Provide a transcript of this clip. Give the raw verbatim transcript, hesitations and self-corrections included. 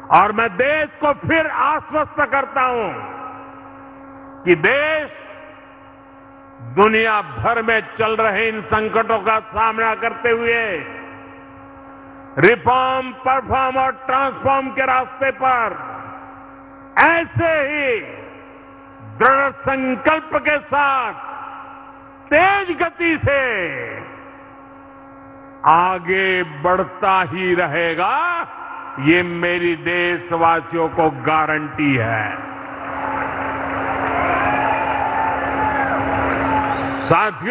और मैं देश को फिर आश्वस्त करता हूं कि देश दुनिया भर में चल रहे इन संकटों का सामना करते हुए रिफॉर्म, परफॉर्म और ट्रांसफॉर्म के रास्ते पर ऐसे ही दृढ़ संकल्प के साथ तेज गति से आगे बढ़ता ही रहेगा, ये मेरी देशवासियों को गारंटी है। साथियों,